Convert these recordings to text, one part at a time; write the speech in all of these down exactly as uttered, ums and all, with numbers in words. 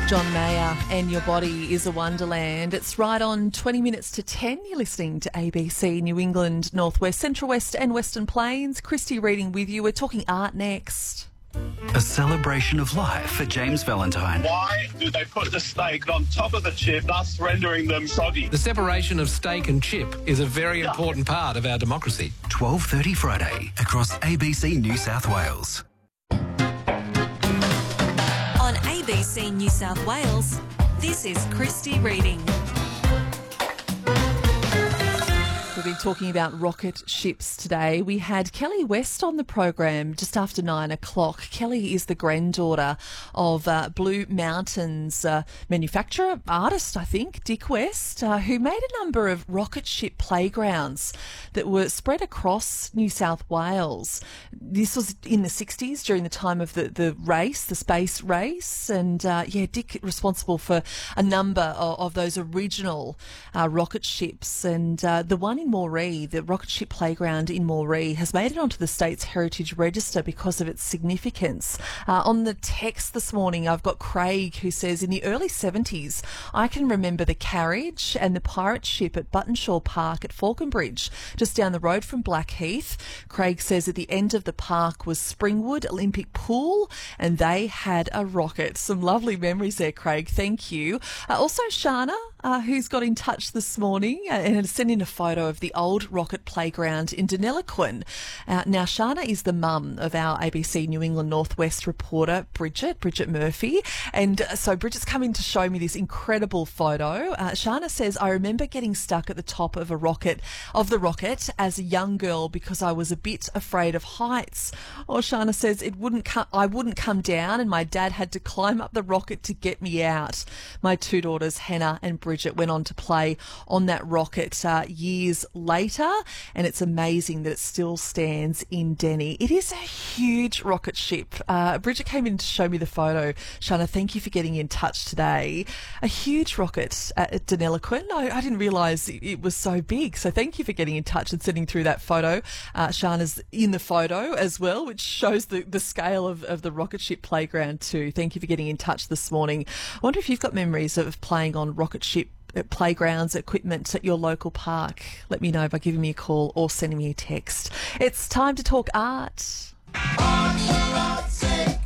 John Mayer and Your Body is a Wonderland. It's right on twenty minutes to ten. You're listening to A B C New England, Northwest, Central West and Western Plains. Christy reading with you. We're talking art next. A celebration of life for James Valentine. Why do they put the steak on top of the chip, thus rendering them soggy? The separation of steak and chip is a very important part of our democracy. twelve thirty Friday across A B C New South Wales. On A B C New South Wales, this is Christy reading. We've been talking about rocket ships today. We had Kelly West on the program just after nine o'clock. Kelly is the granddaughter of uh, Blue Mountains uh, manufacturer, artist, I think, Dick West, uh, who made a number of rocket ship playgrounds that were spread across New South Wales. This was in the sixties during the time of the, the race, the space race. And, uh, yeah, Dick responsible for a number of, of those original uh, rocket ships. And uh, the one in Moree, the rocket ship playground in Moree, has made it onto the state's heritage register because of its significance. Uh, on the text this morning, I've got Craig who says, in the early seventies, I can remember the carriage and the pirate ship at Buttonshaw Park at Falconbridge, just down the road from Blackheath. Craig says at the end of the park was Springwood Olympic Pool, and they had a rocket. Some lovely memories there, Craig. Thank you. Uh, also, Shana, uh, who's got in touch this morning uh, and has sent in a photo of the old rocket playground in Deniliquin. Uh, now, Shana is the mum of our A B C New England Northwest reporter, Bridget, Bridget Murphy. And uh, so Bridget's come in to show me this incredible photo. Uh, Shana says, I remember getting stuck at the top of a rocket, of the rocket as a young girl because I was a bit afraid of heights. Or Shana says, it wouldn't come, I wouldn't come down and my dad had to climb up the rocket to get me out. My two daughters, Hannah and Bridget, went on to play on that rocket uh, years later, and it's amazing that it still stands in Denny. It is a huge rocket ship. Uh, Bridget came in to show me the photo. Shana, thank you for getting in touch today. A huge rocket at Deniliquin. I, I didn't realise it, it was so big, so thank you for getting in touch and sending through that photo. Uh, Shana's in the photo as well, which shows the, the scale of, of the rocket ship playground too. Thank you for getting in touch this morning. I wonder if you've got memories of playing on rocket ship playgrounds, equipment at your local park. Let me know by giving me a call or sending me a text. It's time to talk art. Art for art's sake.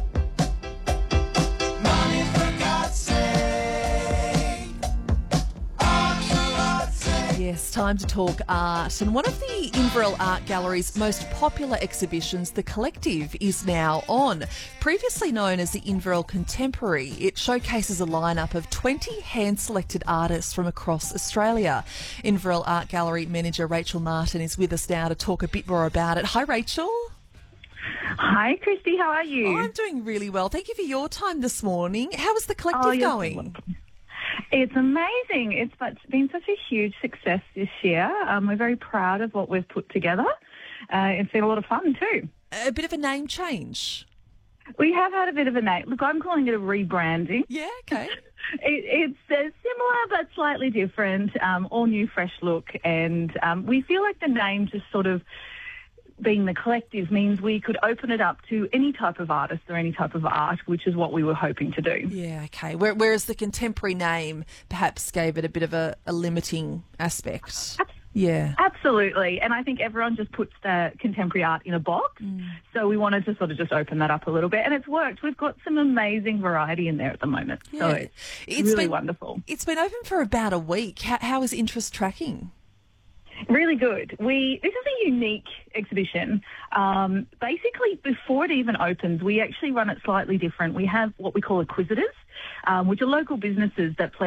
Money for God's sake. Art for art's sake. Yes, time to talk art. And one of the Inverell Art Gallery's most popular exhibitions, The Collective, is now on. Previously known as the Inverell Contemporary, it showcases a lineup of twenty hand-selected artists from across Australia. Inverell Art Gallery manager Rachel Martin is with us now to talk a bit more about it. Hi, Rachel. Hi, Christy. How are you? Oh, I'm doing really well. Thank you for your time this morning. How is The Collective Oh, you're going? welcome. It's amazing. It's been such a huge success this year. Um, we're very proud of what we've put together. Uh, it's been a lot of fun too. A bit of a name change. We have had a bit of a name. Look, I'm calling it a rebranding. Yeah, okay. It, it's uh, similar but slightly different, um, all new, fresh look. And um, we feel like the name just sort of being The Collective means we could open it up to any type of artist or any type of art, which is what we were hoping to do. Yeah, okay. Whereas the contemporary name perhaps gave it a bit of a, a limiting aspect. Yeah. Absolutely. And I think everyone just puts the contemporary art in a box. Mm. So we wanted to sort of just open that up a little bit. And it's worked. We've got some amazing variety in there at the moment. Yeah. So it's, it's really been, wonderful. It's been open for about a week. How, how is interest tracking? Really good. We This is a unique exhibition. Um, basically, before it even opens, we actually run it slightly different. We have what we call Acquisitors, um, which are local businesses that play